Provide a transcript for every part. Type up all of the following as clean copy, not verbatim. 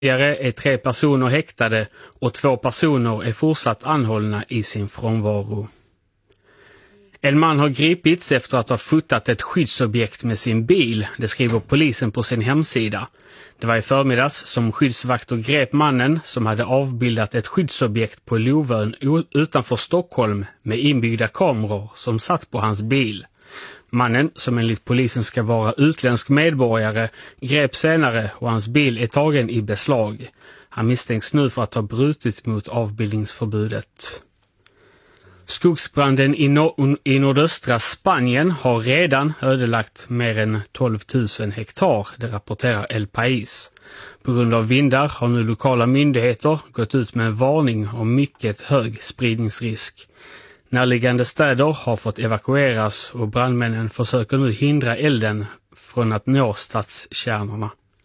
Är 3 personer häktade och 2 personer är fortsatt anhållna i sin frånvaro. En man har gripits efter att ha fotat ett skyddsobjekt med sin bil, det skriver polisen på sin hemsida. Det var i förmiddags som skyddsvakter grep mannen som hade avbildat ett skyddsobjekt på Lovön utanför Stockholm med inbyggda kameror som satt på hans bil. Mannen, som enligt polisen ska vara utländsk medborgare, greps senare och hans bil är tagen i beslag. Han misstänks nu för att ha brutit mot avbildningsförbudet. Skogsbranden i nordöstra Spanien har redan ödelagt mer än 12 000 hektar, det rapporterar El País. På grund av vindar har nu lokala myndigheter gått ut med en varning om mycket hög spridningsrisk. Närliggande städer har fått evakueras och brandmännen försöker nu hindra elden från att nå stadskärnorna.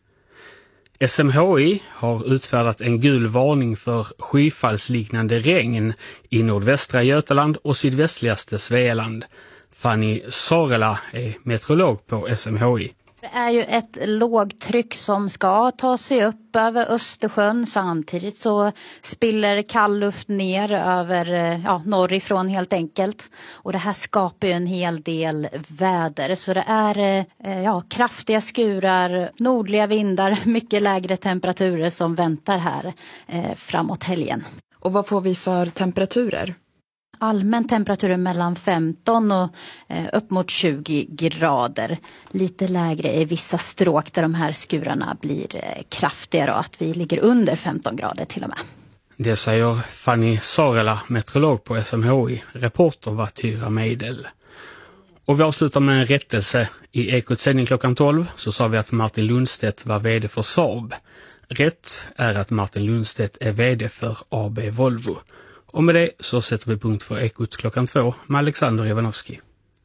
SMHI har utfärdat en gul varning för skyfallsliknande regn i nordvästra Götaland och sydvästligaste Svealand. Fanny Sarela är meteorolog på SMHI. Det är ju ett lågtryck som ska ta sig upp över Östersjön. Samtidigt så spiller kall luft ner över norrifrån helt enkelt. Och det här skapar ju en hel del väder. Så det är kraftiga skurar, nordliga vindar, mycket lägre temperaturer som väntar här framåt helgen. Och vad får vi för temperaturer? Allmän temperatur mellan 15 och upp mot 20 grader. Lite lägre i vissa stråk där de här skurarna blir kraftigare och att vi ligger under 15 grader till och med. Det säger Fanny Sarela, meteorolog på SMHI. Reporter var Tyra Meidel. Och vi avslutar med en rättelse. I Ekots sändning klockan 12 så sa vi att Martin Lundstedt var vd för Saab. Rätt är att Martin Lundstedt är vd för AB Volvo. Och med det så sätter vi punkt för Ekot klockan 2 med Alexander Ivanovski.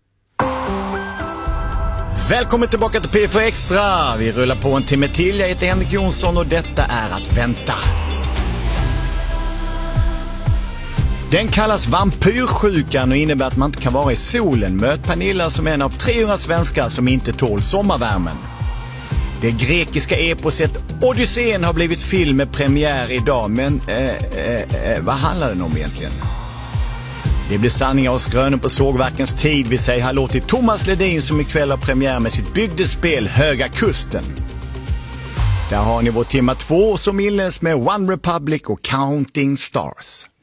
Välkommen tillbaka till P4 Extra. Vi rullar på en timme till. Jag heter Henrik Jonsson och detta är Att vänta. Den kallas vampyrsjukan och innebär att man inte kan vara i solen. Möt Pernilla som är en av 300 svenskar som inte tål sommarvärmen. Det grekiska eposet Odysseen har blivit film med premiär idag. Men vad handlar den om egentligen? Det blir sanningar och skrönor på sågverkens tid. Vi säger hallå till Thomas Ledin som ikväll har premiär med sitt bygdespel Höga Kusten. Där har ni vår timma 2 som inleds med One Republic och Counting Stars.